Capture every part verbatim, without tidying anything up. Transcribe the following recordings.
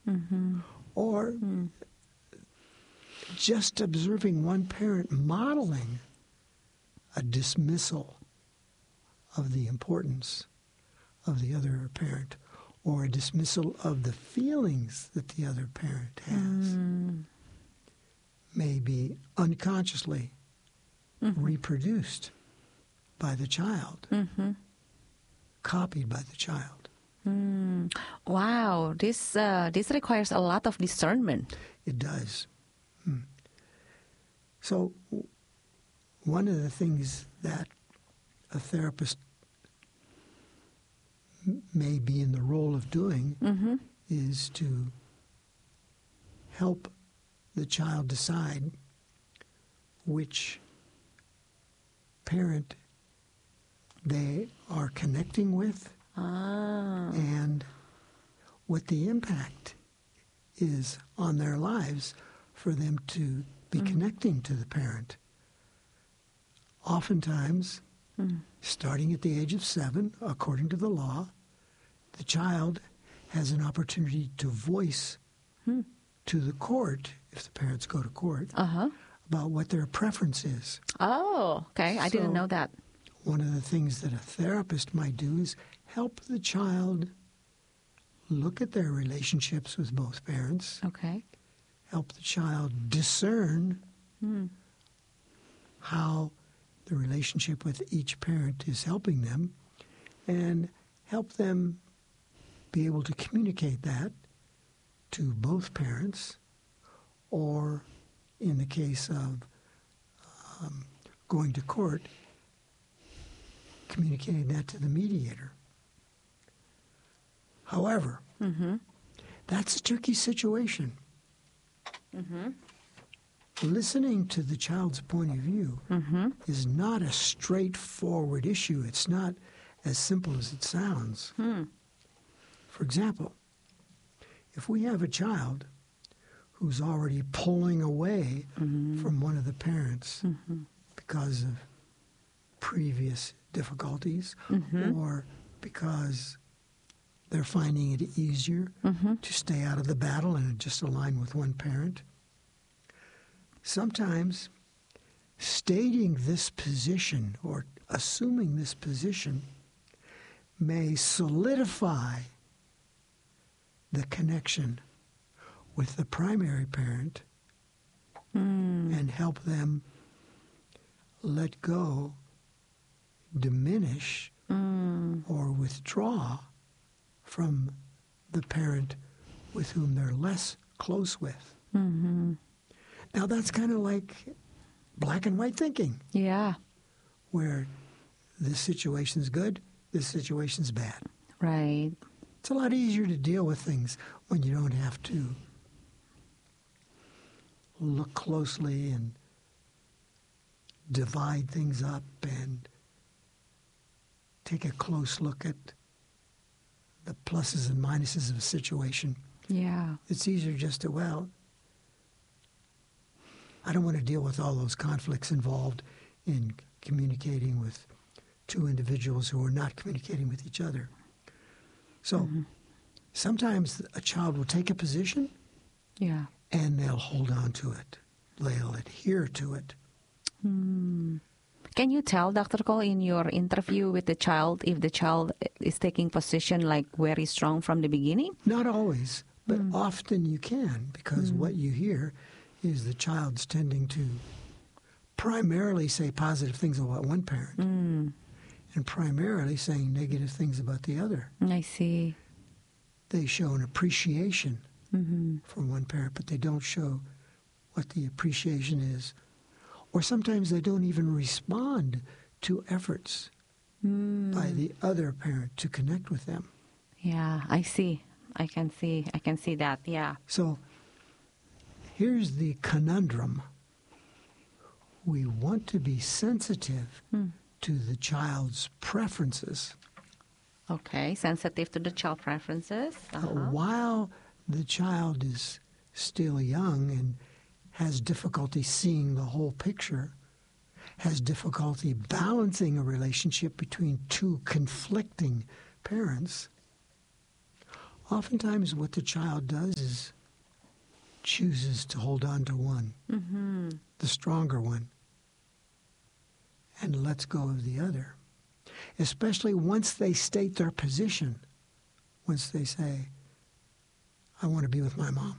Mm-hmm. Or Mm. just observing one parent modeling a dismissal of the importance of the other parent, or a dismissal of the feelings that the other parent has, Mm. may be unconsciously Mm-hmm. reproduced by the child, Mm-hmm. copied by the child. Mm. Wow, this uh, this requires a lot of discernment. It does. Hmm. So w- one of the things that a therapist m- may be in the role of doing Mm-hmm. is to help the child decide which parent they are connecting with Ah. and what the impact is on their lives for them to be Mm. connecting to the parent. Oftentimes, Mm. starting at the age of seven, according to the law, the child has an opportunity to voice Hmm. to the court, if the parents go to court, Uh-huh. about what their preference is. Oh, okay. I didn't So- know that. One of the things that a therapist might do is help the child look at their relationships with both parents, Okay. help the child discern Hmm. how the relationship with each parent is helping them, and help them be able to communicate that to both parents, or in the case of um, going to court, communicating that to the mediator. However, Mm-hmm. that's a tricky situation. Mm-hmm. Listening to the child's point of view Mm-hmm. is not a straightforward issue. It's not as simple as it sounds. Hmm. For example, if we have a child who's already pulling away Mm-hmm. from one of the parents Mm-hmm. because of previous difficulties, Mm-hmm. or because they're finding it easier Mm-hmm. to stay out of the battle and just align with one parent. Sometimes stating this position or assuming this position may solidify the connection with the primary parent Mm. and help them let go, diminish, Mm. or withdraw from the parent with whom they're less close with. Mm-hmm. Now that's kind of like black and white thinking, Yeah. where this situation's good, this situation's bad. Right. It's a lot easier to deal with things when you don't have to look closely and divide things up and take a close look at the pluses and minuses of a situation. Yeah. It's easier just to, well, I don't want to deal with all those conflicts involved in communicating with two individuals who are not communicating with each other. So Mm-hmm. sometimes a child will take a position Yeah. and they'll hold on to it. They'll adhere to it. Hmm. Can you tell, Doctor Cole, in your interview with the child, if the child is taking position like very strong from the beginning? Not always, but Mm. often you can, because Mm. what you hear is the child's tending to primarily say positive things about one parent Mm. and primarily saying negative things about the other. I see. They show an appreciation Mm-hmm. for one parent, but they don't show what the appreciation is. Or sometimes they don't even respond to efforts Mm. by the other parent to connect with them. Yeah, I see. I can see. I can see that. Yeah. So here's the conundrum. We want to be sensitive Mm. to the child's preferences. Okay. Sensitive to the child preferences. Uh, Uh-huh. while the child is still young and has difficulty seeing the whole picture, has difficulty balancing a relationship between two conflicting parents, oftentimes what the child does is chooses to hold on to one, Mm-hmm. the stronger one, and lets go of the other. Especially once they state their position, once they say, I want to be with my mom.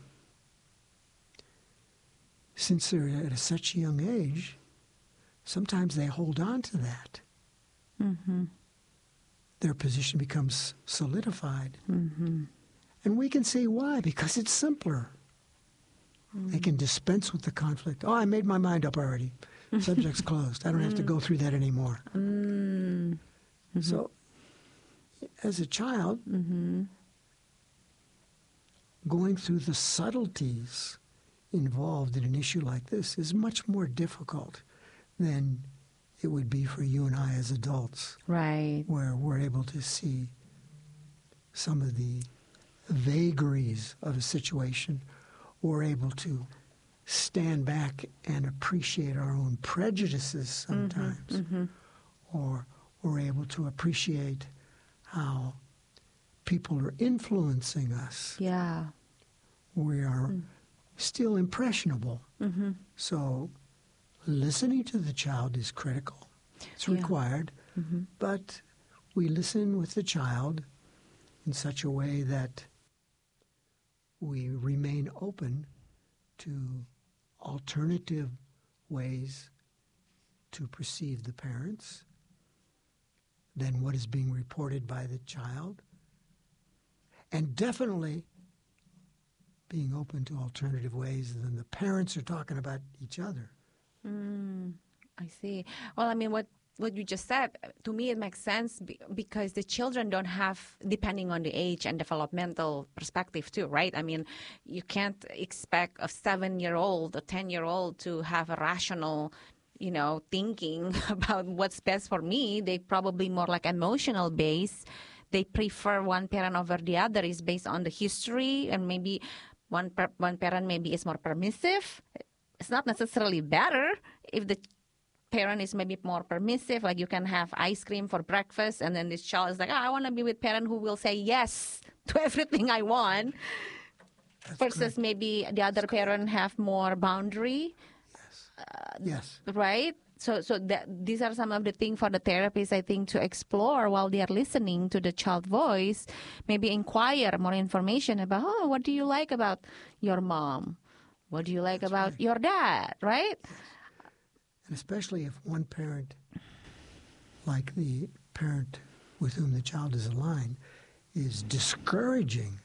Since they're at a such a young age, sometimes they hold on to that. Mm-hmm. Their position becomes solidified. Mm-hmm. And we can see why, because it's simpler. Mm. They can dispense with the conflict. Oh, I made my mind up already. Subject's closed. I don't have to go through that anymore. Mm-hmm. So, as a child, mm-hmm. going through the subtleties involved in an issue like this is much more difficult than it would be for you and I as adults. Right. Where we're able to see some of the vagaries of a situation, or able to stand back and appreciate our own prejudices sometimes, mm-hmm. or we're able to appreciate how people are influencing us. Yeah. We are mm. still impressionable. Mm-hmm. So listening to the child is critical. It's Yeah. required. Mm-hmm. But we listen with the child in such a way that we remain open to alternative ways to perceive the parents than what is being reported by the child, and definitely being open to alternative ways than the parents are talking about each other. Mm, I see. Well, I mean, what what you just said, to me it makes sense be- because the children don't have, depending on the age and developmental perspective too, right? I mean, you can't expect a seven-year-old, a ten-year-old to have a rational, you know, thinking about what's best for me. They probably more like emotional based. They prefer one parent over the other is based on the history, and maybe one per- one parent maybe is more permissive. It's not necessarily better if the parent is maybe more permissive, like you can have ice cream for breakfast, and then this child is like, oh, I want to be with parent who will say yes to everything I want. That's Versus correct. maybe the other That's parent correct. have more boundary. Yes. Uh, yes. Right? So so that, these are some of the things for the therapists, I think, to explore while they are listening to the child voice. Maybe inquire more information about, oh, what do you like about your mom? What do you like That's about right. your dad? Right? Yes. And especially if one parent, like the parent with whom the child is aligned, is discouraging,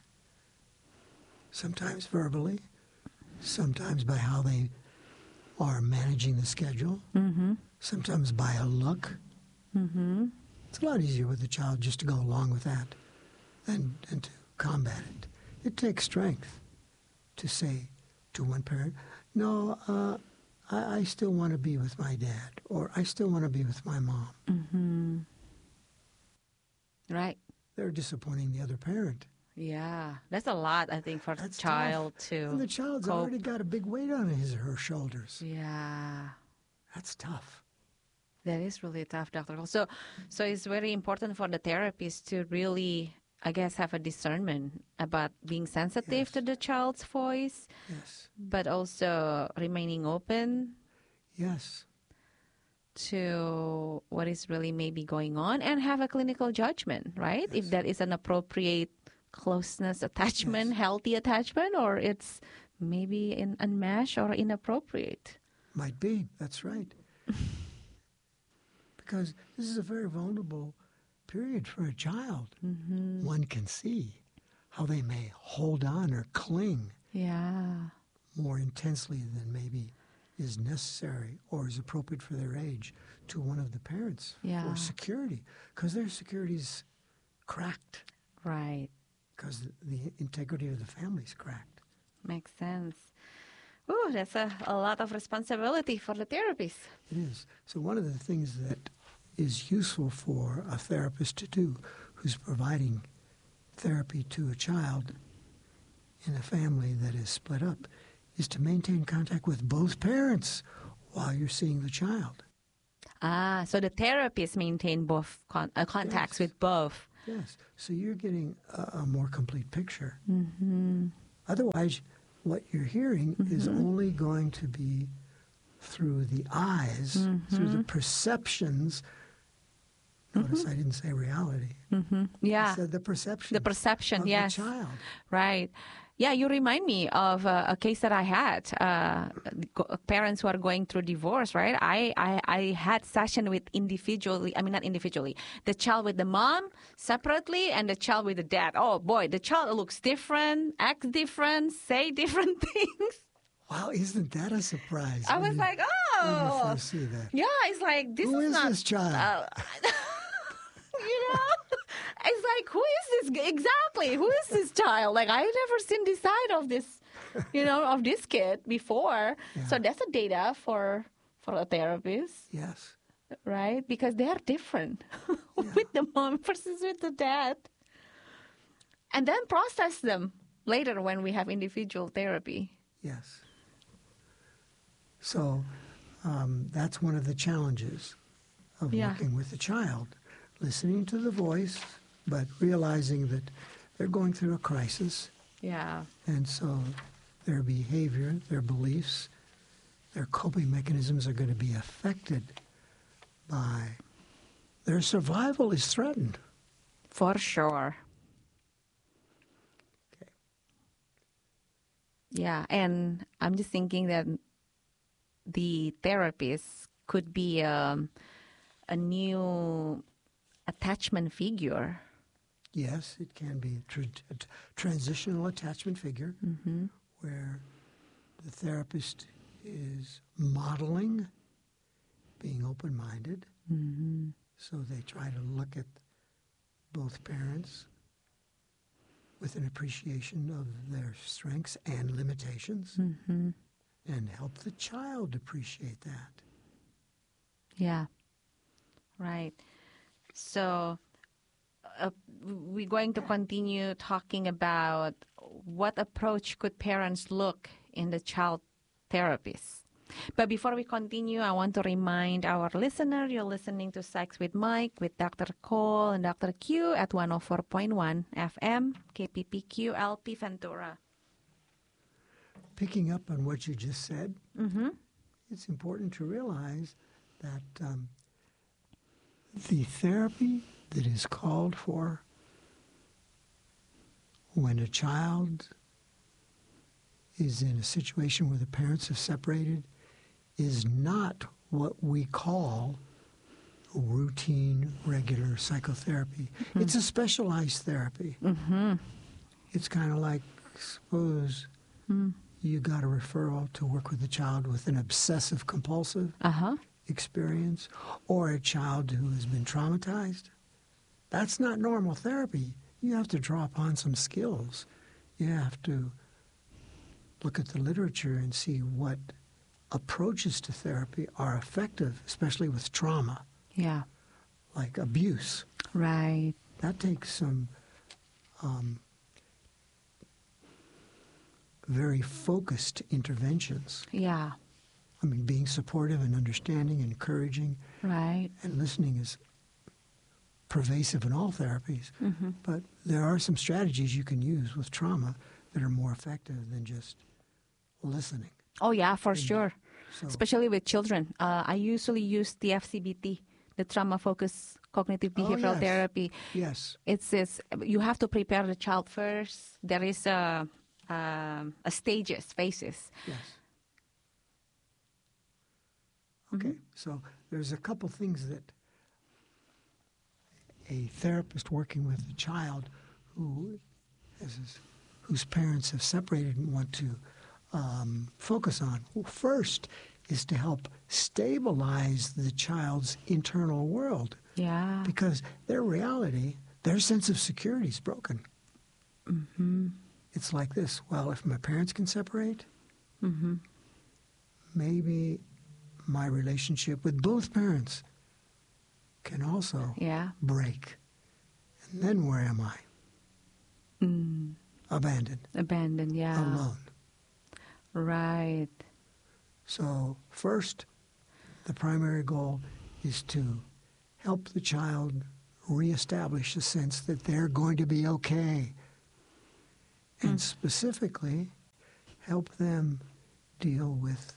sometimes verbally, sometimes by how they are managing the schedule, Mm-hmm. sometimes by a look. Mm-hmm. It's a lot easier with the child just to go along with that than, than to combat it. It takes strength to say to one parent, no, uh, I, I still want to be with my dad, or I still want to be with my mom. Mm-hmm. Right. They're disappointing the other parent. Yeah. That's a lot, I think, for That's the child tough. to And the child's cope. already got a big weight on his or her shoulders. Yeah. That's tough. That is really tough, Doctor Cole. So, so it's very important for the therapist to really, I guess, have a discernment about being sensitive Yes. to the child's voice, Yes. but also remaining open Yes. to what is really maybe going on, and have a clinical judgment, right? Yes. If that is an appropriate closeness attachment, Yes. healthy attachment, or it's maybe in unmatched or inappropriate. Might be. That's right. Because this is a very vulnerable period for a child. Mm-hmm. One can see how they may hold on or cling Yeah. more intensely than maybe is necessary or is appropriate for their age to one of the parents Yeah. for security, because their security is cracked, Right. because the integrity of the family is cracked. Makes sense. Ooh, that's a, a lot of responsibility for the therapist. It is. So one of the things that is useful for a therapist to do who's providing therapy to a child in a family that is split up is to maintain contact with both parents while you're seeing the child. Ah, so the therapist maintain both con- uh, contacts Yes. with both. Yes. So you're getting a, a more complete picture. Mm-hmm. Otherwise, what you're hearing mm-hmm. is only going to be through the eyes, mm-hmm. through the perceptions. Notice mm-hmm. I didn't say reality. Mm-hmm. Yeah. I said the perception. The perception, of yes. the child. Right. Yeah, you remind me of uh, a case that I had. Uh, parents who are going through divorce, right? I, I, I had session with individually, I mean, not individually, the child with the mom separately and the child with the dad. Oh, boy, the child looks different, acts different, say different things. Wow, isn't that a surprise? I was you, like, oh. When you first see that. Yeah, it's like, this Who is, is not, this child? Uh, you know? It's like, who is this? Exactly. Who is this child? Like, I've never seen this side of this, you know, of this kid before. Yeah. So that's a data for for a therapist. Yes. Right? Because they are different yeah. with the mom versus with the dad. And then process them later when we have individual therapy. Yes. So um, that's one of the challenges of yeah. working with the child. Listening to the voice, but realizing that they're going through a crisis. Yeah. And so their behavior, their beliefs, their coping mechanisms are going to be affected by their survival is threatened. For sure. Okay. Yeah, and I'm just thinking that the therapist could be um, a new attachment figure. Yes, it can be a, tra- a transitional attachment figure mm-hmm. where the therapist is modeling being open-minded. Mm-hmm. So they try to look at both parents with an appreciation of their strengths and limitations mm-hmm. and help the child appreciate that. Yeah, right. So uh, we're going to continue talking about what approach could parents look in the child therapist. But before we continue, I want to remind our listener, you're listening to Sex with Mike with Doctor Cole and Doctor Q at one oh four point one F M, K P P Q L P Ventura. Picking up on what you just said, mm-hmm. it's important to realize that um, the therapy that is called for when a child is in a situation where the parents have separated is not what we call routine, regular psychotherapy. Mm-hmm. It's a specialized therapy. Mm-hmm. It's kind of like, suppose mm. you got a referral to work with a child with an obsessive-compulsive uh-huh. experience or a child who has been traumatized. That's not normal therapy. You have to draw upon some skills. You have to look at the literature and see what approaches to therapy are effective, especially with trauma. Yeah. Like abuse. Right. That takes some um, very focused interventions. Yeah. I mean, being supportive and understanding and encouraging. Right. And listening is pervasive in all therapies. Mm-hmm. But there are some strategies you can use with trauma that are more effective than just listening. Oh, yeah, for and sure. So, especially with children. Uh, I usually use the F C B T, the Trauma-Focused Cognitive Behavioral oh, yes. Therapy. Yes. It's this, you have to prepare the child first. There is a, a, a stages, phases. Yes. Okay, mm-hmm. So there's a couple things that a therapist working with a child who is, whose parents have separated and want to um, focus on. Well, first is to help stabilize the child's internal world. Yeah. Because their reality, their sense of security is broken. Mm-hmm. It's like this. Well, if my parents can separate, mm-hmm. maybe my relationship with both parents can also yeah. break. And then where am I? Mm. Abandoned. Abandoned, yeah. Alone. Right. So first, the primary goal is to help the child reestablish a sense that they're going to be okay. And Mm. specifically, help them deal with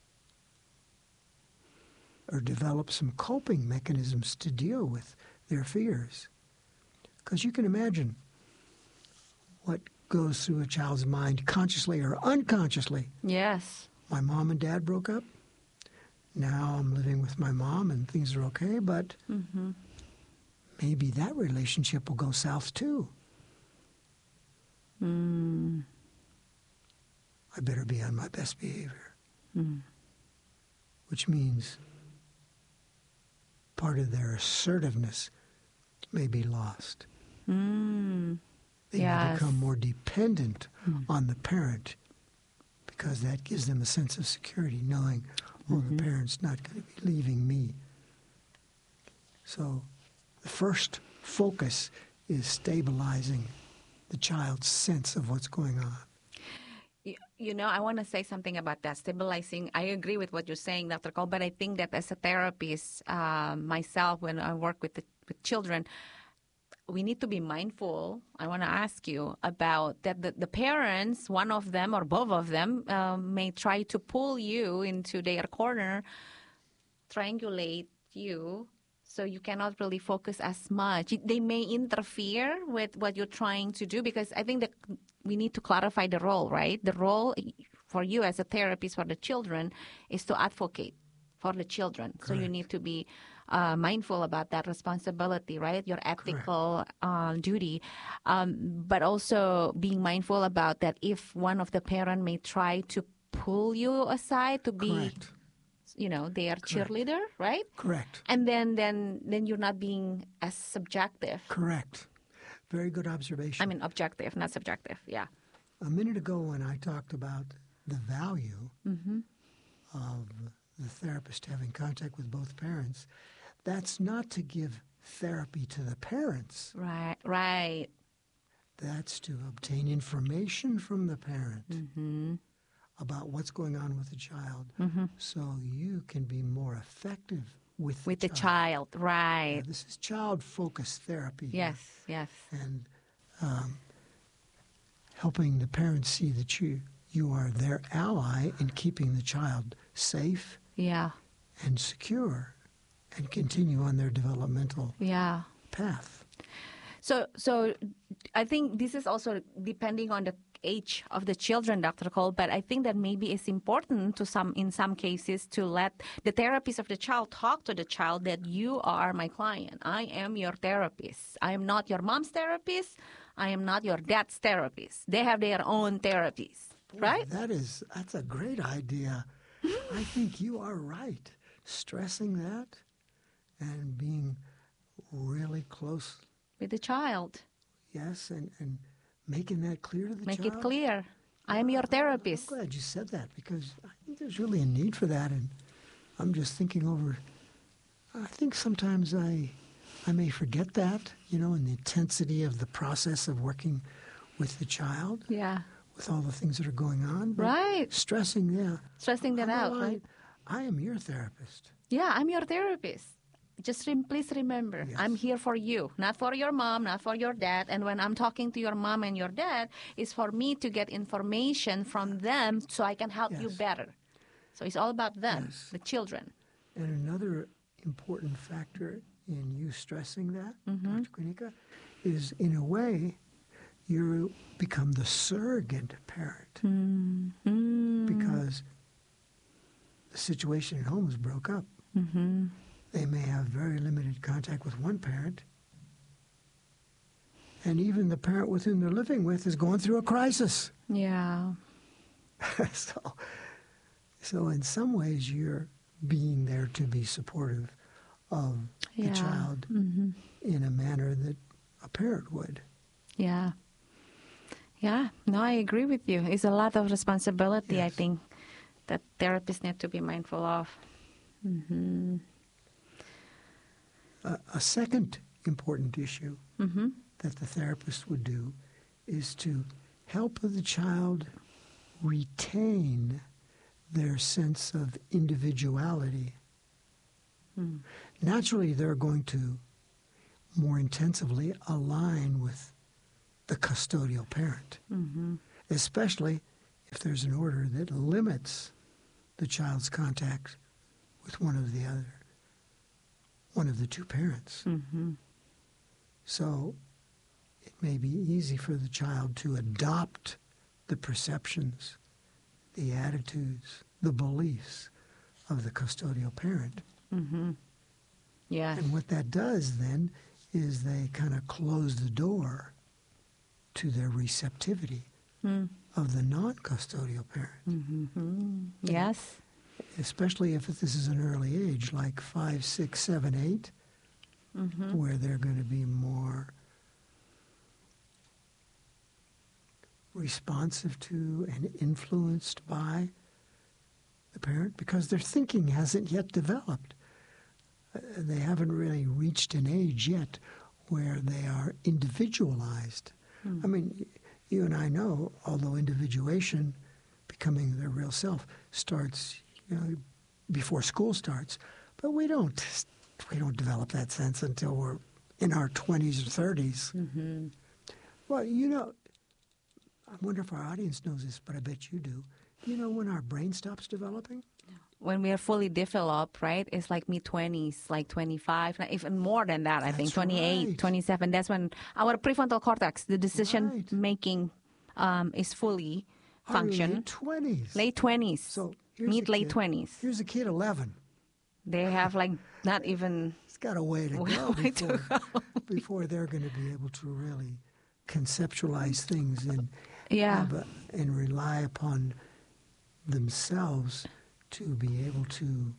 or develop some coping mechanisms to deal with their fears. Because you can imagine what goes through a child's mind consciously or unconsciously. Yes. My mom and dad broke up. Now I'm living with my mom and things are okay, but Mm-hmm. maybe that relationship will go south too. Mm. I better be on my best behavior. Mm. Which means part of their assertiveness may be lost. Mm. They may Yes. become more dependent Mm. on the parent because that gives them a sense of security, knowing, oh, Mhm. the parent's not going to be leaving me. So the first focus is stabilizing the child's sense of what's going on. You, you know, I want to say something about that, stabilizing. I agree with what you're saying, Doctor Cole, but I think that as a therapist, uh, myself, when I work with, the, with children, we need to be mindful. I want to ask you about that the, the parents, one of them or both of them, um, may try to pull you into their corner, triangulate you, so you cannot really focus as much. They may interfere with what you're trying to do, because I think that we need to clarify the role, right? The role for you as a therapist for the children is to advocate for the children. So you Correct. need to be uh, mindful about that responsibility, right? Your ethical uh, duty. Um, but also being mindful about that if one of the parent may try to pull you aside to be, Correct. you know, their Correct. cheerleader, right? Correct. And then, then, then you're not being as subjective. Correct. Very good observation. I mean, objective, not subjective. Yeah. A minute ago when I talked about the value Mm-hmm. of the therapist having contact with both parents, that's not to give therapy to the parents. Right. Right. That's to obtain information from the parent Mm-hmm. about what's going on with the child, Mm-hmm. so you can be more effective with, With the the child. child, Yeah, right? this is child-focused therapy here. Yes. Yes. And um, helping the parents see that you, you are their ally in keeping the child safe Yeah. and secure and continue on their developmental Yeah. path. So, so I think this is also depending on the age of the children, Doctor Cole. But I think that maybe it's important to some, in some cases, to let the therapist of the child talk to the child that you are my client. I am your therapist. I am not your mom's therapist. I am not your dad's therapist. They have their own therapies, Boy, right? That is, that's a great idea. I think you are right. Stressing that and being really close, With the child, yes, and, and making that clear to the make child. it clear. I am your therapist. I'm glad you said that, because I think there's really a need for that. And I'm just thinking over, I think sometimes I, I may forget that, you know, in the intensity of the process of working with the child, Yeah. with all the things that are going on. But Right. stressing, yeah. Stressing that out, underline, right? I am your therapist. Yeah, I'm your therapist. Just rem- please remember, Yes. I'm here for you, not for your mom, not for your dad. And when I'm talking to your mom and your dad, it's for me to get information from them so I can help you Yes. better. So it's all about them, Yes. the children. And another important factor in you stressing that, Mm-hmm. Doctor Kunika, is in a way you become the surrogate parent, Mm-hmm. because the situation at home is broke up. Mm-hmm. They may have very limited contact with one parent, and even the parent with whom they're living with is going through a crisis. Yeah. so, so in some ways, you're being there to be supportive of the Yeah. child Mm-hmm. in a manner that a parent would. Yeah. Yeah. No, I agree with you. It's a lot of responsibility, I Yes. think, that therapists need to be mindful of. Mm-hmm. A, a second important issue Mm-hmm. that the therapist would do is to help the child retain their sense of individuality. Mm. Naturally, they're going to more intensively align with the custodial parent, Mm-hmm. especially if there's an order that limits the child's contact with one of the other, one of the two parents. Mm-hmm. So it may be easy for the child to adopt the perceptions, the attitudes, the beliefs of the custodial parent. Mm-hmm. Yeah. And what that does then is they kind of close the door to their receptivity Mm. of the non-custodial parent, Mm-hmm. Yes. especially if this is an early age, like five, six, seven, eight, Mm-hmm. where they're going to be more responsive to and influenced by the parent because their thinking hasn't yet developed. Uh, they haven't really reached an age yet where they are individualized. Mm. I mean, y- you and I know, although individuation, becoming their real self, starts, you know, before school starts, but we don't we don't develop that sense until we're in our twenties or thirties. Mm-hmm. Well, you know, I wonder if our audience knows this, but I bet you do. You know when our brain stops developing? When we are fully developed, right? It's like mid-twenties, like twenty-five, even more than that, I think, That's twenty-eight, right. twenty-seven. That's when our prefrontal cortex, the Right. decision-making, um, is fully Our function. late twenties. Late twenties, So here's a mid-late kid- twenties. Here's a kid, eleven. They have like not even... It's got a way to Way- go way to before, before they're going to be able to really conceptualize things and Yeah. have a, and rely upon themselves to be able to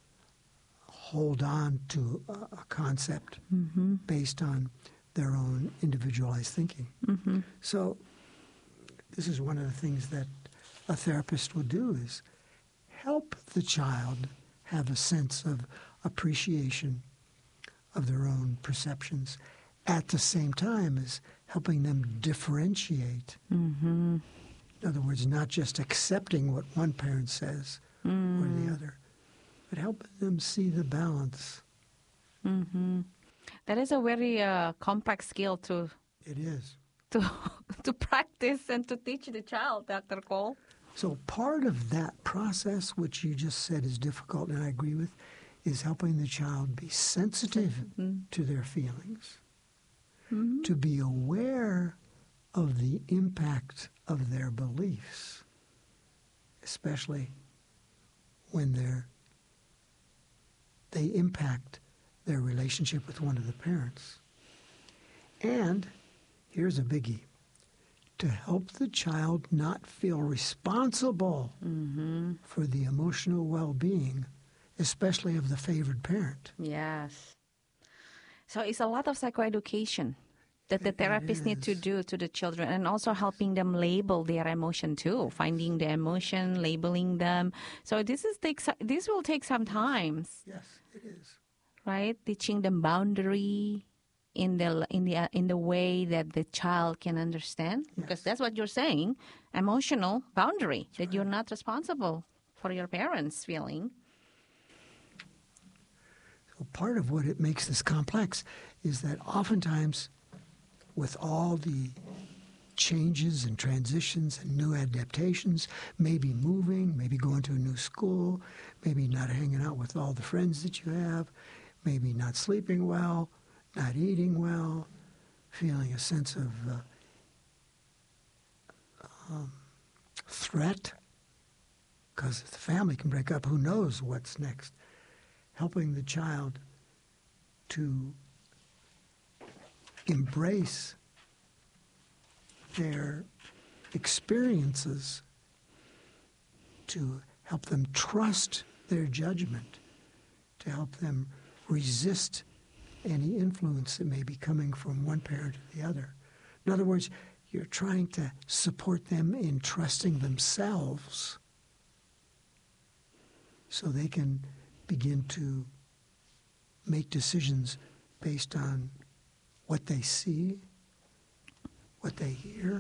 hold on to a, a concept Mm-hmm. based on their own individualized thinking. Mm-hmm. So this is one of the things that a therapist would do is help the child have a sense of appreciation of their own perceptions at the same time as helping them differentiate. Mm-hmm. In other words, not just accepting what one parent says or the Mm. other, but helping them see the balance. Mm-hmm. That is a very uh, complex skill to It is. to to practice and to teach the child, Doctor Cole. So part of that process, which you just said is difficult, and I agree with, is helping the child be sensitive Mm. to their feelings, Mhm. to be aware of the impact of their beliefs, especially when they're, they impact their relationship with one of the parents. And here's a biggie. To help the child not feel responsible Mm-hmm. for the emotional well-being, especially of the favored parent. Yes. So it's a lot of psychoeducation that the It- it therapists need to is. do to the children, and also helping them label their emotion too, finding the emotion, labeling them. So this is takes this will take some time, Yes, it is. right? Teaching them boundary in the in the in the way that the child can understand, because Yes. that's what you're saying, emotional boundary, that you're not responsible for your parents' feeling. So part of what it makes this complex is that oftentimes with all the changes and transitions and new adaptations, maybe moving, maybe going to a new school, maybe not hanging out with all the friends that you have, maybe not sleeping well, not eating well, feeling a sense of uh, um, threat, because if the family can break up, who knows what's next. Helping the child to embrace their experiences, to help them trust their judgment, to help them resist any influence that may be coming from one parent or the other. In other words, you're trying to support them in trusting themselves so they can begin to make decisions based on what they see, what they hear.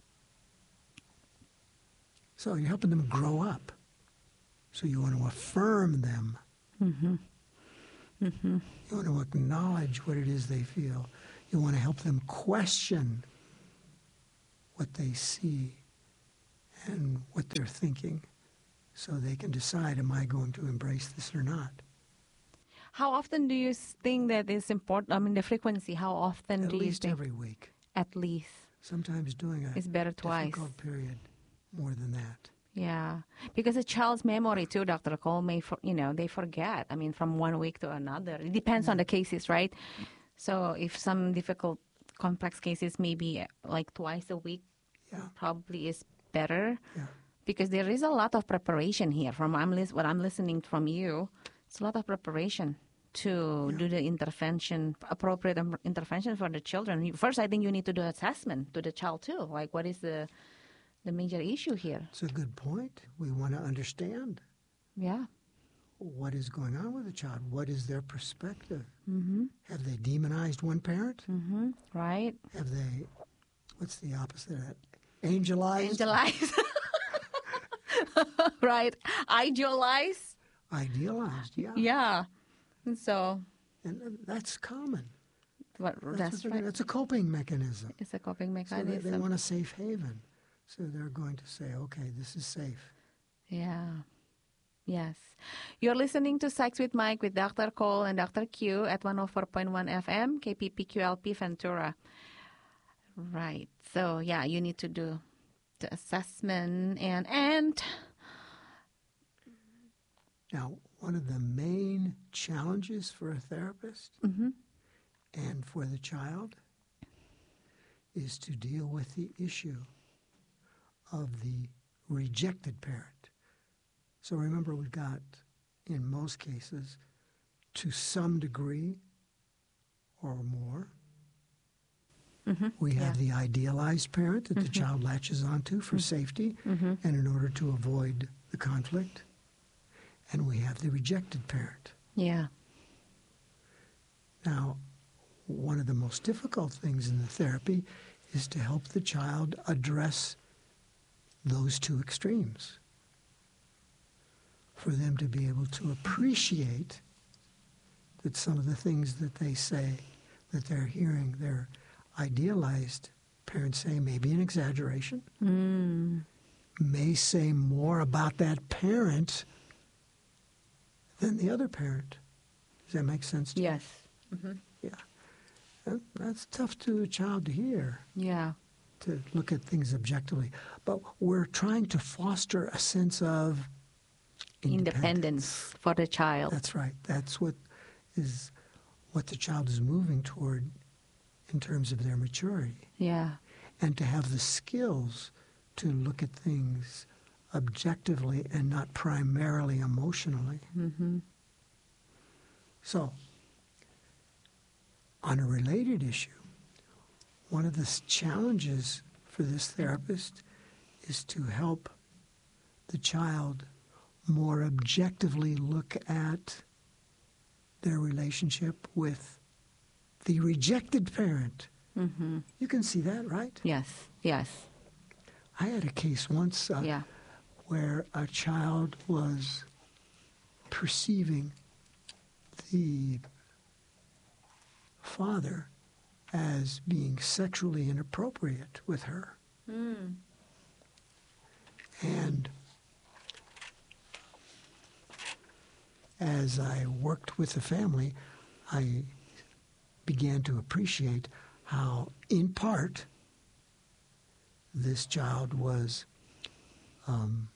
So you're helping them grow up. So you want to affirm them. Mm-hmm. You want to acknowledge what it is they feel. You want to help them question what they see and what they're thinking so they can decide, am I going to embrace this or not? How often do you s- think that is important? I mean, the frequency, how often At do you least think? every week. At least. Sometimes doing a It's better twice. difficult period more than that. Yeah, because a child's memory too, Doctor Cole, may for, you know they forget. I mean, from one week to another. It depends on the cases, right? So if some difficult, complex cases, maybe uh, like twice a week, Yeah. probably is better. Yeah. Because there is a lot of preparation here. From I'm lis- what I'm listening from you, it's a lot of preparation to Yeah. do the intervention, appropriate um, intervention for the children. First, I think you need to do assessment to the child too. Like, what is the the major issue here? It's a good point. We want to understand Yeah. what is going on with the child. What is their perspective? Mm-hmm. Have they demonized one parent? Mm-hmm. Right. Have they, what's the opposite of that? Angelized? Angelize. Right. Idealize. Idealized, yeah. Yeah. And so, And uh, that's common. what, That's, that's what they're- right. that's a coping mechanism. It's a coping So they, mechanism. they want a safe haven. So they're going to say, okay, this is safe. Yeah. Yes. You're listening to Psych with Mike with Doctor Cole and Doctor Q at one oh four point one F M, K P P Q L P Ventura. Right. So, yeah, you need to do the assessment and, and Now, one of the main challenges for a therapist mm-hmm. and for the child is to deal with the issue of the rejected parent. So remember, we've got, in most cases, to some degree or more, Mm-hmm. we have Yeah. the idealized parent that the child latches onto for safety Mm-hmm. and in order to avoid the conflict. And we have the rejected parent. Yeah. Now, one of the most difficult things in the therapy is to help the child address those two extremes, for them to be able to appreciate that some of the things that they say, that they're hearing their idealized parents say may be an exaggeration, Mm. may say more about that parent than the other parent. Does that make sense to you? Yes. Mm-hmm. Yeah. That, that's tough to a child to hear, Yeah. to look at things objectively. But we're trying to foster a sense of Independence for the child. That's right. That's what is what the child is moving toward in terms of their maturity. Yeah. And to have the skills to look at things objectively and not primarily emotionally. Mm-hmm. So, on a related issue, one of the s- challenges for this therapist is to help the child more objectively look at their relationship with the rejected parent. Mm-hmm. You can see that, right? Yes. Yes. I had a case once uh, Yeah. where a child was perceiving the father as being sexually inappropriate with her. Mm. And as I worked with the family, I began to appreciate how, in part, this child was um,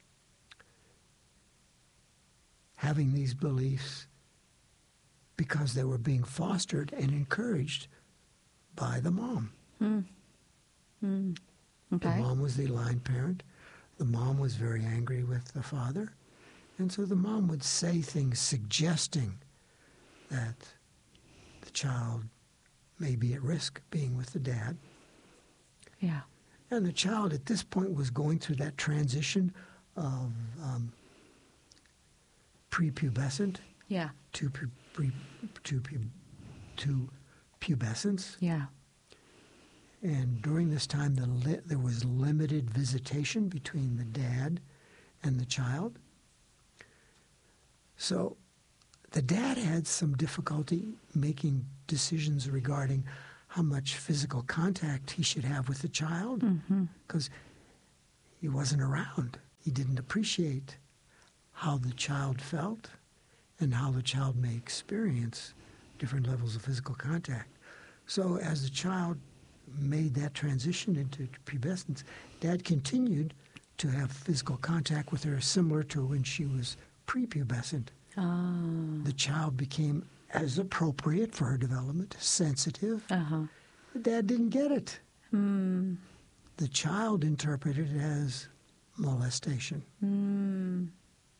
having these beliefs because they were being fostered and encouraged by the mom. Mm. Mm. The Okay. mom was the line parent. The mom was very angry with the father. And so the mom would say things suggesting that the child may be at risk being with the dad. Yeah. And the child at this point was going through that transition of um, prepubescent Yeah. to, pu- pre, to, pu- to pubescence. Yeah. And during this time, the li- there was limited visitation between the dad and the child. So the dad had some difficulty making decisions regarding how much physical contact he should have with the child because he wasn't around. He didn't appreciate how the child felt and how the child may experience different levels of physical contact. So as the child made that transition into pubescence, Dad continued to have physical contact with her similar to when she was prepubescent. Oh. The child became as appropriate for her development, sensitive. Uh-huh. Dad didn't get it. Mm. The child interpreted it as molestation. Mm.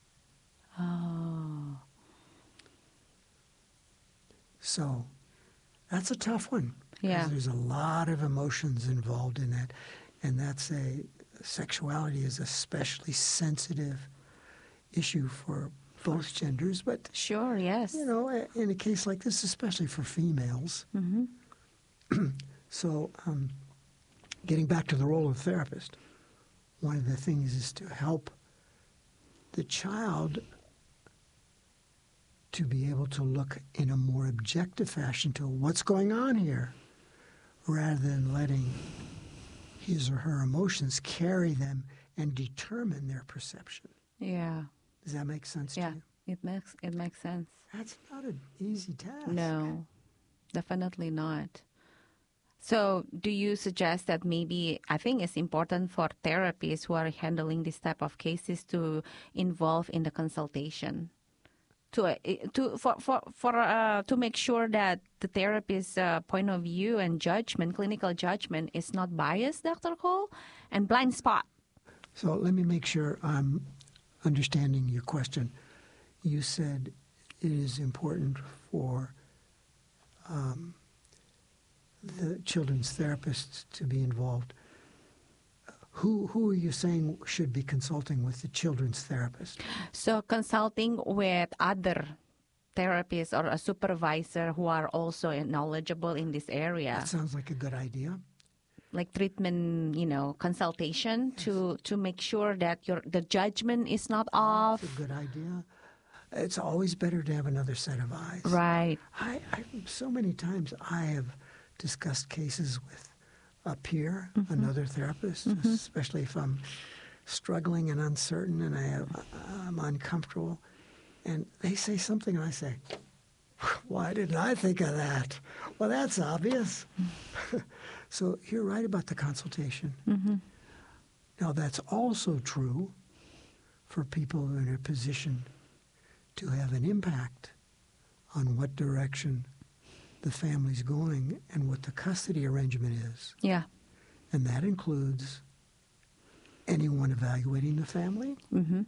Oh. So that's a tough one. Yeah. Because there's a lot of emotions involved in that. And that's a, sexuality is a especially sensitive issue for both genders. But, Sure, yes. you know, in a case like this, especially for females. Mm-hmm. So um, getting back to the role of therapist, one of the things is to help the child to be able to look in a more objective fashion to what's going on here, rather than letting his or her emotions carry them and determine their perception. Yeah. Does that make sense Yeah. to you? It makes it makes sense. That's not an easy task. No, definitely not. So do you suggest that maybe, I think it's important for therapists who are handling this type of cases to involve in the consultation? To, uh, to for for for uh, to make sure that the therapist's uh, point of view and judgment, clinical judgment, is not biased, Doctor Cole, and blind spot. So let me make sure I'm understanding your question. You said it is important for um, the children's therapists to be involved. Who who are you saying should be consulting with the children's therapist? So consulting with other therapists or a supervisor who are also knowledgeable in this area. That sounds like a good idea. Like treatment, you know, consultation yes. to to make sure that your the judgment is not off. That's a good idea. It's always better to have another set of eyes. Right. I, I so many times I have discussed cases with a peer, mm-hmm. another therapist, mm-hmm. especially if I'm struggling and uncertain and I have, I'm uncomfortable. And they say something and I say, why didn't I think of that? Well, that's obvious. So you're right about the consultation. Mm-hmm. Now, that's also true for people who are in a position to have an impact on what direction the family's going and what the custody arrangement is. Yeah. And that includes anyone evaluating the family. Mm-hmm.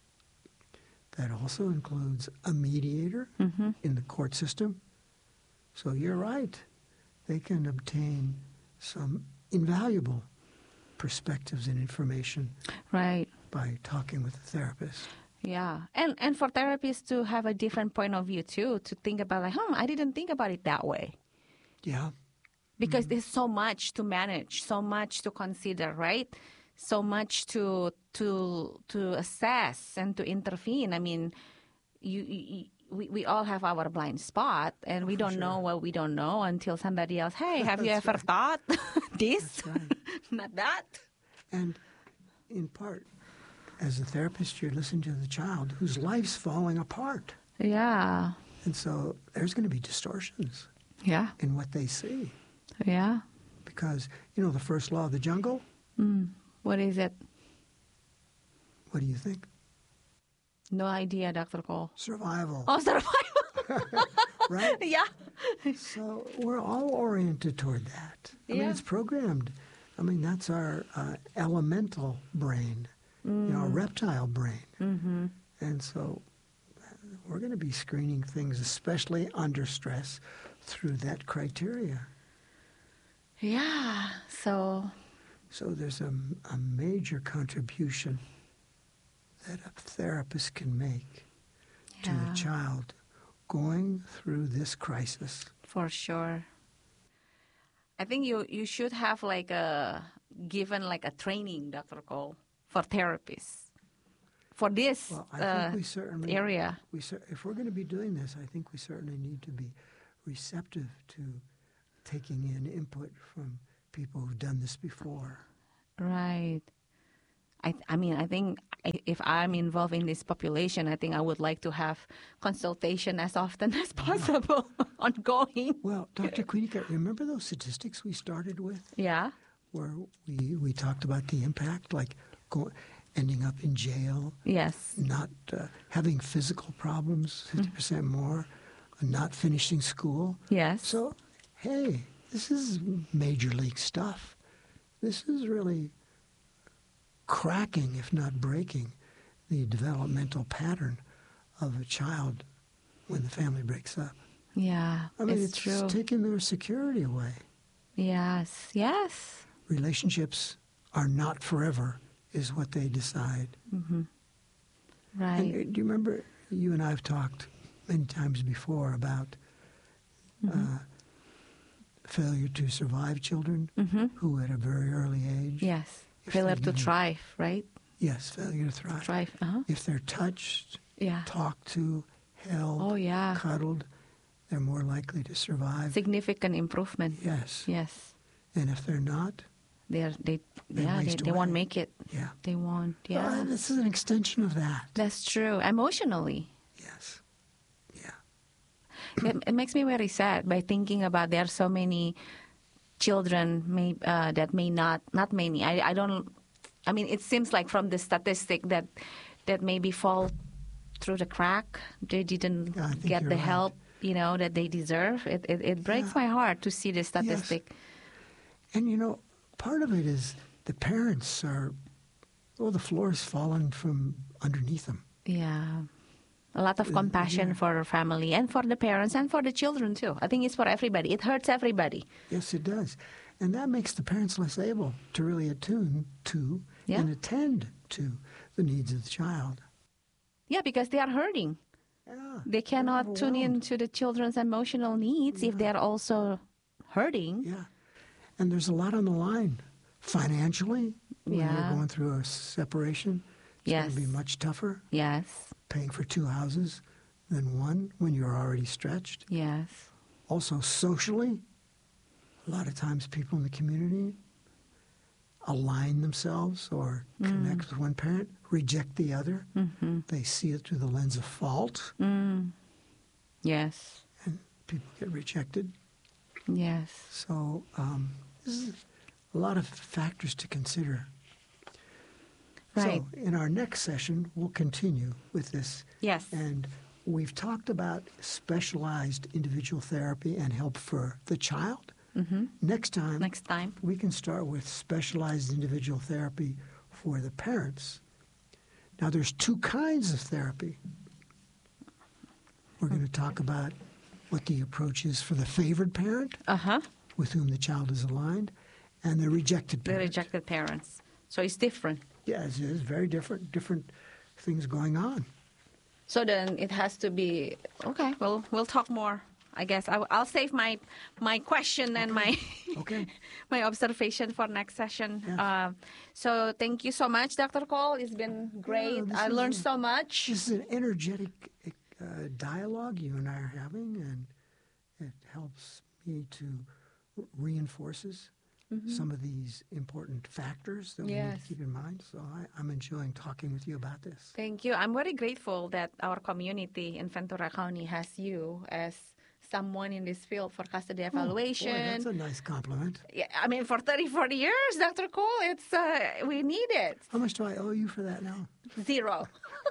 That also includes a mediator mm-hmm. in the court system. So you're right. They can obtain some invaluable perspectives and information right. by talking with a therapist. Yeah, and and for therapists to have a different point of view too, to think about like, hmm, I didn't think about it that way. Yeah. Because mm-hmm. there's so much to manage, so much to consider, right? So much to to to assess and to intervene. I mean, you, you we we all have our blind spot, and we don't sure. know what we don't know until somebody else. Hey, have you ever right. thought this? That's right. Not that. And in part, as a therapist, you're listening to the child whose life's falling apart. Yeah. And so there's going to be distortions yeah. in what they see. Yeah. Because, you know, the first law of the jungle? Mm. What is it? What do you think? No idea, Doctor Cole. Survival. Oh, survival. Right? Yeah. So we're all oriented toward that. I yeah. mean, it's programmed. I mean, that's our uh, elemental brain. Mm. You know, a reptile brain. Mm-hmm. And so we're going to be screening things, especially under stress, through that criteria. Yeah, so... So there's a, a major contribution that a therapist can make yeah. to a child going through this crisis. For sure. I think you, you should have like a, given like a training, Doctor Cole, for therapists. for this Well, I uh, think we certainly, area. We cer- if we're going to be doing this, I think we certainly need to be receptive to taking in input from people who've done this before. Right. I, th- I mean, I think I- if I'm involved in this population, I think I would like to have consultation as often as possible, ongoing. Well, Doctor Quenica, remember those statistics we started with? Yeah. Where we, we talked about the impact, like go, ending up in jail, Yes. not uh, having physical problems, fifty percent more, not finishing school. Yes. So, hey, this is major league stuff. This is really cracking, if not breaking, the developmental pattern of a child when the family breaks up. Yeah, I mean, it's, it's true. taking their security away. Yes, yes. Relationships are not forever, is what they decide. Mm-hmm. Right. And uh, do you remember, you and I have talked many times before about mm-hmm. uh, failure to survive children mm-hmm. who at a very early age. Yes. if Failure they're to given- thrive, right? Yes, failure to thrive. Thrive. Uh-huh. If they're touched, Yeah. talked to, held, Oh, yeah. cuddled, they're more likely to survive. Significant improvement. Yes. Yes. And if they're not, They're, they, They yeah, they, waste they won't away. make it. yeah. They won't. Well, Yeah. this is an extension of that. That's true. Emotionally. Yes. Yeah. it, it makes me very sad by thinking about there are so many children may, uh, that may not, not many. I, I don't, I mean, it seems like from the statistic that, that maybe fall through the crack. They didn't Yeah, I think get you're the right. help, you know, that they deserve. It, it, it breaks Yeah. my heart to see the statistic. And, you know, part of it is the parents are, well, the floor has fallen from underneath them. Yeah. A lot of Uh, compassion yeah. for family and for the parents and for the children too. I think it's for everybody. It hurts everybody. Yes, it does. And that makes the parents less able to really attune to Yeah. and attend to the needs of the child. Yeah, because they are hurting. Yeah, They cannot they're tune overwhelmed. into the children's emotional needs if they're also hurting. Yeah. And there's a lot on the line financially when Yeah. you're going through a separation. It's Yes. going to be much tougher Yes, paying for two houses than one when you're already stretched. yes. Also, socially, a lot of times people in the community align themselves or connect with one parent, reject the other. Mm-hmm. They see it through the lens of fault, Mm. Yes, and people get rejected. yes. So um, this is a lot of factors to consider. Right. So in our next session, we'll continue with this. Yes. And we've talked about specialized individual therapy and help for the child. Mm-hmm. Next time, Next time. we can start with specialized individual therapy for the parents. Now, there's two kinds of therapy. We're going to talk about what the approach is for the favored parent, Uh-huh. with whom the child is aligned, and the rejected The parent. rejected parents. So it's different. Yes, it is very different, different things going on. So then it has to be, okay, well, we'll talk more. I guess I, will save my my question and my Okay. my observation for next session. Yes. Uh, so thank you so much, Doctor Cole. It's been great. Yeah, this I is learned a- so much. This is an energetic uh, dialogue you and I are having, and it helps me to reinforces some of these important factors that we need Yes. to keep in mind. So I, I'm enjoying talking with you about this. Thank you. I'm very grateful that our community in Ventura County has you as someone in this field for custody Oh, boy, evaluation. that's a nice compliment. Yeah, I mean, for thirty, forty years, Doctor Cole, it's uh, we need it. How much do I owe you for that now? Zero.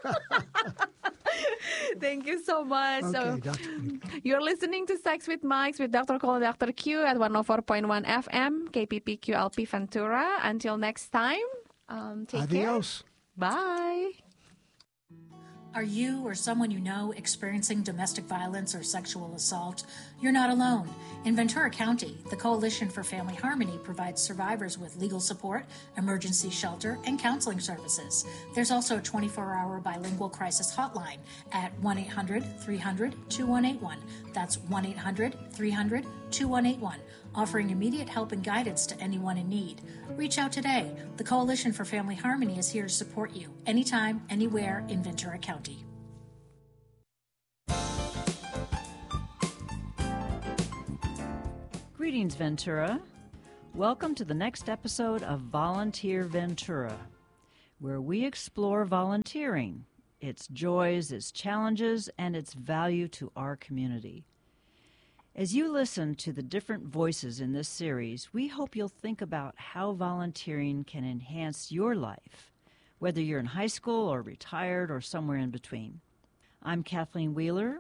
Thank you so much. Okay, So Doctor Quenica. you're listening to Sex with Mics with Doctor Cole and Doctor Q at one oh four point one F M, K P P Q L P Ventura. Until next time, um, take Adios. care. Bye. Are you or someone you know experiencing domestic violence or sexual assault? You're not alone. In Ventura County, the Coalition for Family Harmony provides survivors with legal support, emergency shelter, and counseling services. There's also a twenty-four hour bilingual crisis hotline at one eight hundred three hundred two one eight one. That's one eight hundred three hundred two one eight one. offering immediate help and guidance to anyone in need. Reach out today. The Coalition for Family Harmony is here to support you anytime, anywhere in Ventura County. Greetings, Ventura. Welcome to the next episode of Volunteer Ventura, where we explore volunteering, its joys, its challenges, and its value to our community. As you listen to the different voices in this series, we hope you'll think about how volunteering can enhance your life, whether you're in high school or retired or somewhere in between. I'm Kathleen Wheeler,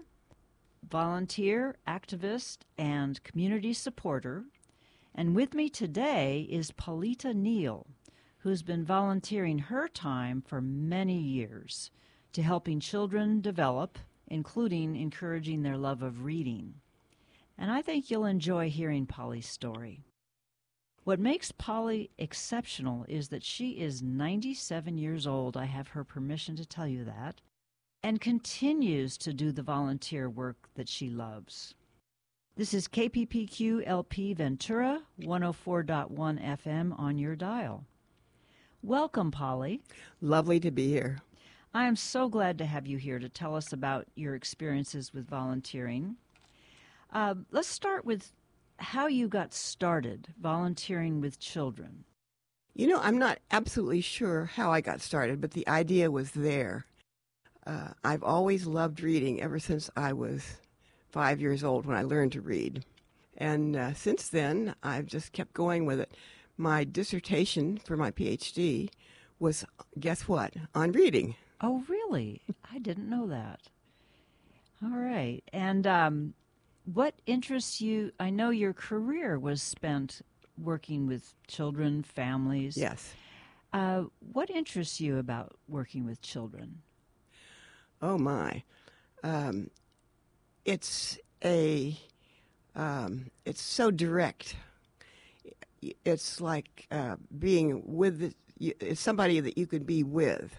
volunteer, activist, and community supporter. And with me today is Paulita Neal, who's been volunteering her time for many years to helping children develop, including encouraging their love of reading. And I think you'll enjoy hearing Polly's story. What makes Polly exceptional is that she is ninety-seven years old, I have her permission to tell you that, and continues to do the volunteer work that she loves. This is K P P Q L P Ventura, one oh four point one F M on your dial. Welcome, Polly. Lovely to be here. I am so glad to have you here to tell us about your experiences with volunteering. Uh, let's start with how you got started volunteering with children. You know, I'm not absolutely sure how I got started, but the idea was there. Uh, I've always loved reading ever since I was five years old when I learned to read. And uh, since then, I've just kept going with it. My dissertation for my P H D was, guess what, on reading. Oh, really? I didn't know that. All right. And um, what interests you? I know your career was spent working with children, families. Yes. Uh, what interests you about working with children? Oh, my. Um, it's a, um, it's so direct. It's like uh, being with, the, it's somebody that you could be with.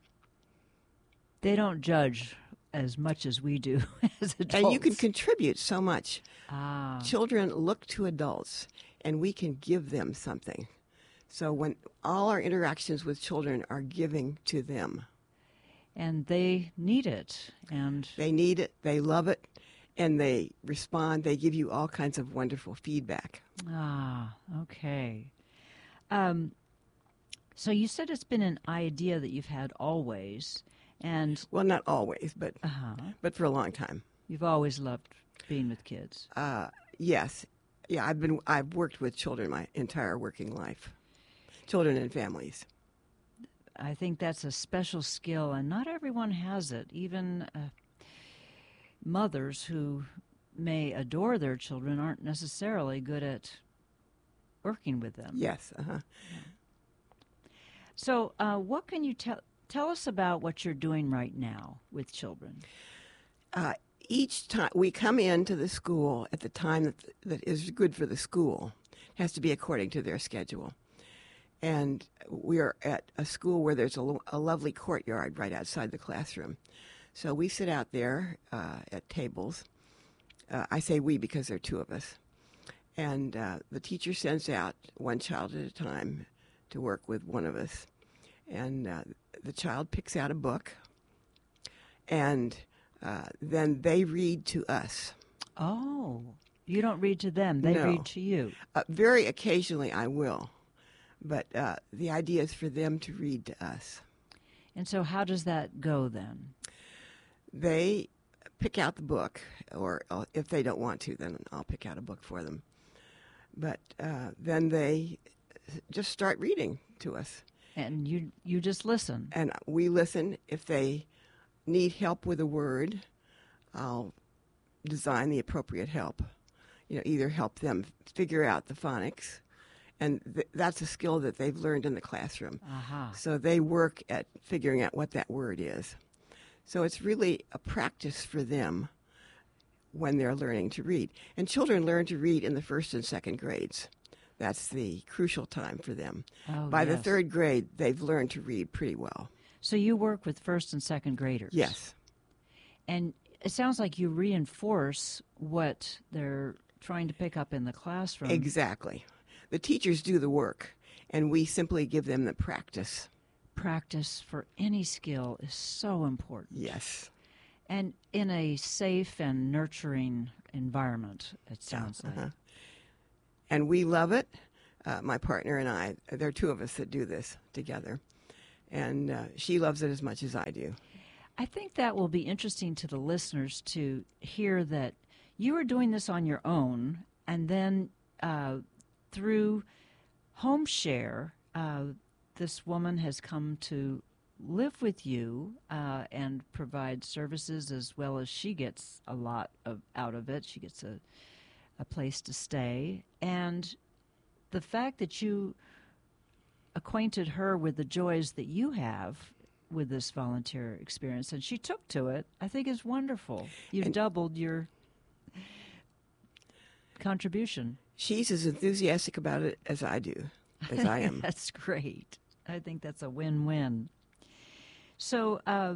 They don't judge as much as we do as adults. And you can contribute so much. Ah. Children look to adults, and we can give them something. So when all our interactions with children are giving to them. And they need it. And they need it, they love it, and they respond. They give you all kinds of wonderful feedback. Ah, okay. Um, so you said it's been an idea that you've had always. And well, not always, but uh-huh. but for a long time. You've always loved being with kids. Uh, yes, yeah. I've been I've worked with children my entire working life, children and families. I think that's a special skill, and not everyone has it. Even uh, mothers who may adore their children aren't necessarily good at working with them. Yes. Uh-huh. Yeah. So, uh, what can you tell? Tell us about what you're doing right now with children. Uh, each time we come into the school at the time that, that is good for the school, it has to be according to their schedule. And we are at a school where there's a, lo- a lovely courtyard right outside the classroom. So we sit out there uh, at tables. Uh, I say we because there are two of us. And uh, the teacher sends out one child at a time to work with one of us. And uh, the child picks out a book, and uh, then they read to us. Oh, you don't read to them. They no. read to you. Uh, very occasionally I will, but uh, the idea is for them to read to us. And so how does that go then? They pick out the book, or uh, if they don't want to, then I'll pick out a book for them. But uh, then they just start reading to us. And you you just listen. And we listen. If they need help with a word, I'll design the appropriate help. You know, either help them figure out the phonics, and th- that's a skill that they've learned in the classroom. Uh-huh. So they work at figuring out what that word is. So it's really a practice for them when they're learning to read. And children learn to read in the first and second grades. That's the crucial time for them. Oh, By yes. the third grade, they've learned to read pretty well. So you work with first and second graders? Yes. And it sounds like you reinforce what they're trying to pick up in the classroom. Exactly. The teachers do the work, and we simply give them the practice. Practice for any skill is so important. Yes. And in a safe and nurturing environment, it sounds Uh-huh. like. And we love it. Uh, my partner and I, there are two of us that do this together. And uh, she loves it as much as I do. I think that will be interesting to the listeners to hear that you are doing this on your own, and then uh, through Home Share, uh, this woman has come to live with you uh, and provide services, as well as she gets a lot of out of it. She gets a, a place to stay. And the fact that you acquainted her with the joys that you have with this volunteer experience, and she took to it, I think is wonderful. You've And doubled your contribution. she's as enthusiastic about it as I do, as I am. That's great. I think that's a win-win. So uh,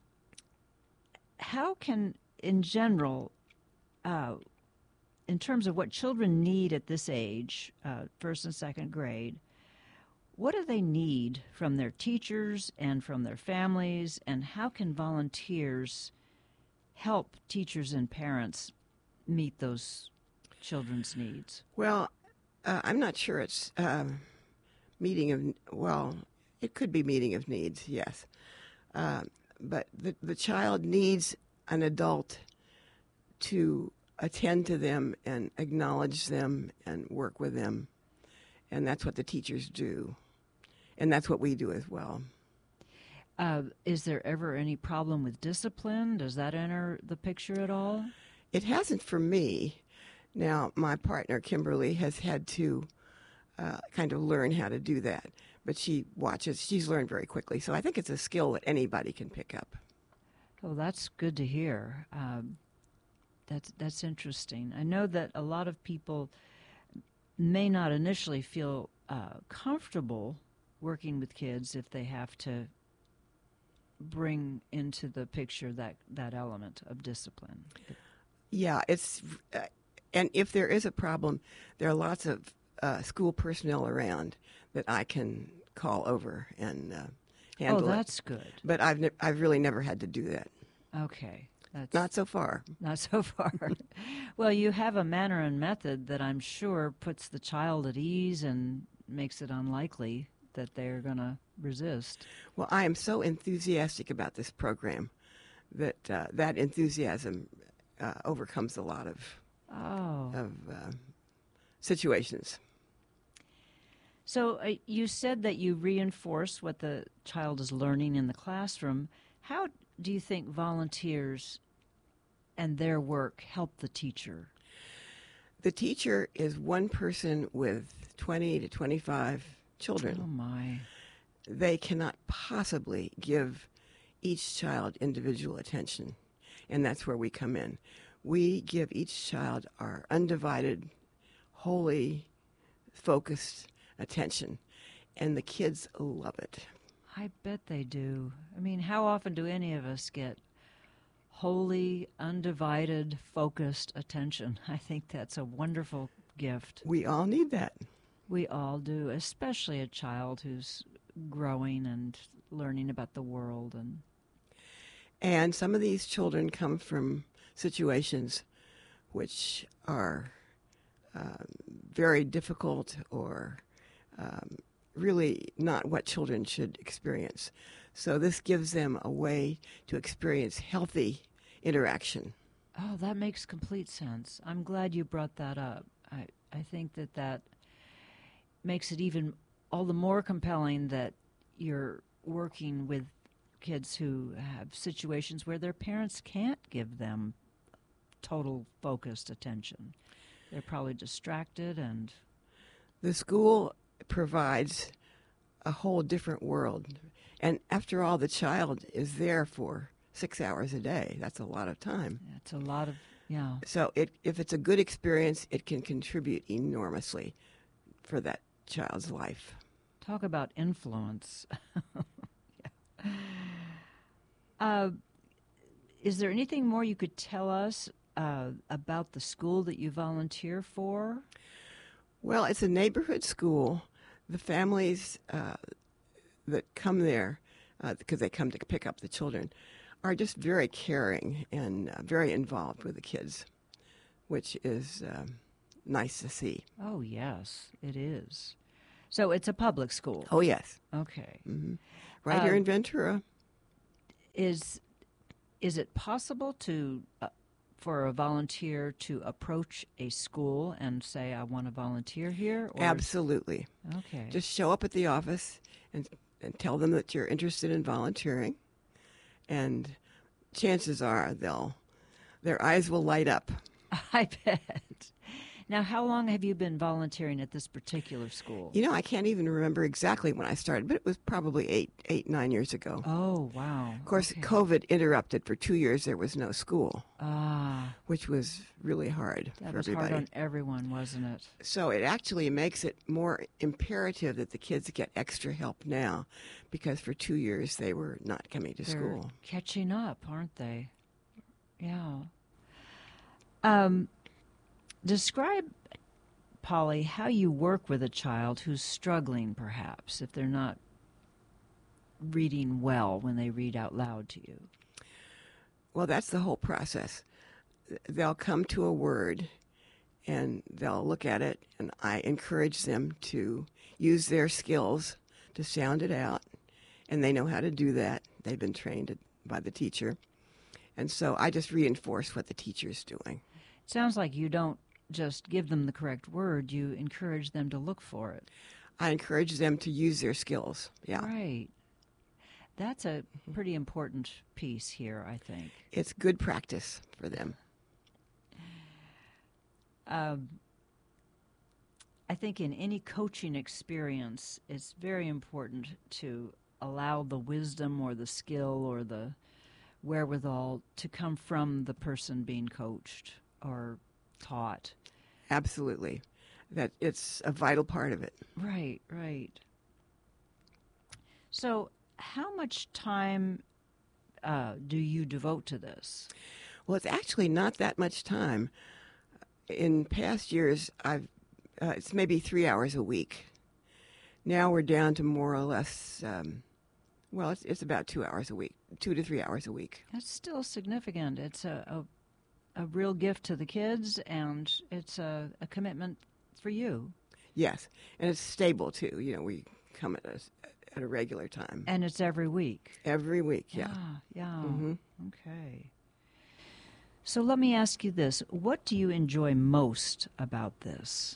how can, in general, uh, in terms of what children need at this age, uh, first and second grade, what do they need from their teachers and from their families, and how can volunteers help teachers and parents meet those children's needs? Well, uh, I'm not sure it's um, meeting of, well, it could be meeting of needs, yes. Uh, but the, the child needs an adult to attend to them and acknowledge them and work with them. And that's what the teachers do. And that's what we do as well. Uh, is there ever any problem with discipline? Does that enter the picture at all? It hasn't for me. Now, my partner, Kimberly, has had to uh, kind of learn how to do that. But she watches. She's learned very quickly. So I think it's a skill that anybody can pick up. Oh, that's good to hear. Um, that's, that's interesting. I know that a lot of people may not initially feel uh, comfortable working with kids if they have to bring into the picture that, that element of discipline. Yeah, it's, uh, and if there is a problem, there are lots of uh, school personnel around that I can call over and uh, handle Oh, it. that's good. But I've ne- I've really never had to do that. Okay. That's Not so far. Not so far. Well, you have a manner and method that I'm sure puts the child at ease and makes it unlikely that they're going to resist. Well, I am so enthusiastic about this program that uh, that enthusiasm uh, overcomes a lot of Oh. of uh, situations. So uh, you said that you reinforce what the child is learning in the classroom. How do you think volunteers and their work help the teacher? The teacher is one person with twenty to twenty-five children. Oh, my. They cannot possibly give each child individual attention, and that's where we come in. We give each child our undivided, wholly focused attention, and the kids love it. I bet they do. I mean, how often do any of us get wholly, undivided, focused attention? I think that's a wonderful gift. We all need that. We all do, especially a child who's growing and learning about the world. And And some of these children come from situations which are um, very difficult or um, really not what children should experience. So this gives them a way to experience healthy interaction. oh, that makes complete sense. I'm glad you brought that up. I, I think that that makes it even all the more compelling that you're working with kids who have situations where their parents can't give them total focused attention. They're probably distracted and... The school provides a whole different world. And after all, the child is there for six hours a day. That's a lot of time. It's a lot of, yeah. So it, if it's a good experience, it can contribute enormously for that child's life. Talk about influence. yeah. uh, is there anything more you could tell us uh, about the school that you volunteer for? Well, it's a neighborhood school. The families uh, that come there, uh, because they come to pick up the children, are just very caring and uh, very involved with the kids, which is um, nice to see. Oh, yes, it is. So it's a public school. Oh, yes. Okay. hmm Right here Um, in Ventura. Is is it possible to uh, for a volunteer to approach a school and say, I want to volunteer here? Or Absolutely. Okay. Just show up at the office and, and tell them that you're interested in volunteering, and chances are they'll their eyes will light up. I bet. Now, how long have you been volunteering at this particular school? You know, I can't even remember exactly when I started, but it was probably eight, eight, nine years ago. Oh, wow. Of course, Okay. COVID interrupted for two years. There was no school, Ah, which was really hard that for was everybody. hard on everyone, wasn't it? So it actually makes it more imperative that the kids get extra help now, because for two years they were not coming to They're school. catching up, aren't they? Yeah. Um, describe, Polly, how you work with a child who's struggling, perhaps, if they're not reading well when they read out loud to you. Well, that's the whole process. They'll come to a word and they'll look at it, and I encourage them to use their skills to sound it out, and they know how to do that. They've been trained by the teacher. And so I just reinforce what the teacher's doing. It sounds like you don't just give them the correct word, you encourage them to look for it. I encourage them to use their skills. Yeah. Right. That's a pretty important piece here, I think. It's good practice for them. Um, I think in any coaching experience, it's very important to allow the wisdom or the skill or the wherewithal to come from the person being coached or taught. Absolutely. That it's a vital part of it. Right, right. So how much time uh, do you devote to this? Well, it's actually not that much time. In past years, I've uh, it's maybe three hours a week. Now we're down to more or less, um, well, it's, it's about two hours a week, two to three hours a week. That's still significant. It's a, a, a real gift to the kids, and it's a, a commitment for you. Yes, and it's stable too. You know, we come at a, at a regular time. And it's every week. Every week, yeah. Yeah, yeah. Mhm. Okay. So let me ask you this. What do you enjoy most about this?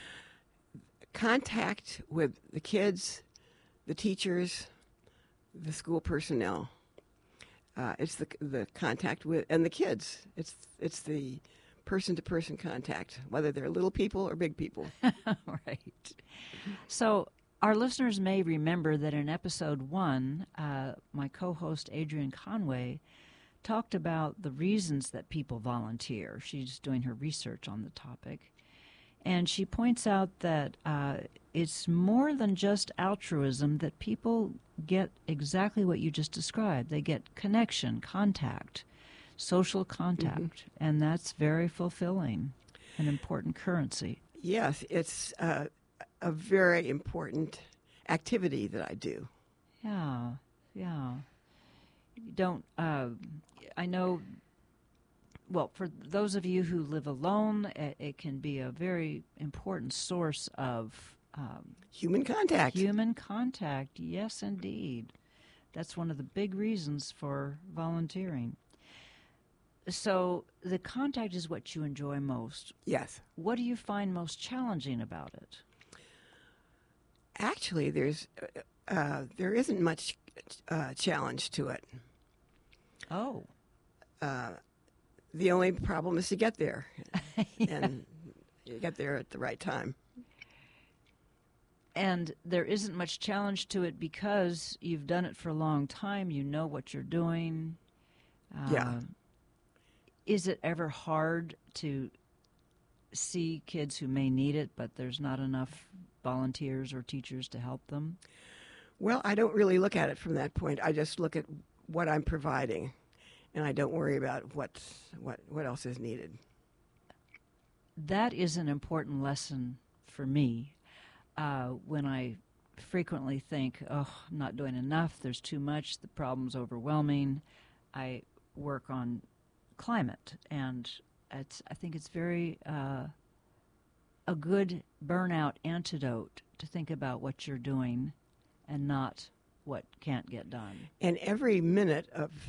Contact with the kids, the teachers, the school personnel. Uh, it's the the contact with and the kids. It's it's the person-to-person contact, whether they're little people or big people. Right. So our listeners may remember that in episode one, uh, my co-host Adrienne Conway talked about the reasons that people volunteer. She's doing her research on the topic. And she points out that uh, it's more than just altruism, that people get exactly what you just described. They get connection, contact, social contact, mm-hmm. and that's very fulfilling, an important currency. Yes, it's uh, a very important activity that I do. Yeah, yeah. You don't, uh, I know, well, for those of you who live alone, it, it can be a very important source of um, human contact. Human contact, yes, indeed. That's one of the big reasons for volunteering. So the contact is what you enjoy most. Yes. What do you find most challenging about it? Actually, there's uh, there isn't much uh, challenge to it. Oh. Uh, the only problem is to get there, Yeah. and you get there at the right time. And there isn't much challenge to it because you've done it for a long time. You know what you're doing. Uh, Yeah. Is it ever hard to see kids who may need it, but there's not enough volunteers or teachers to help them? Well, I don't really look at it from that point. I just look at what I'm providing. and I don't worry about what's, what, what else is needed. That is an important lesson for me uh, when I frequently think, oh, I'm not doing enough, there's too much, the problem's overwhelming. I work on climate, and it's, I think it's very uh, a good burnout antidote to think about what you're doing and not what can't get done. And every minute of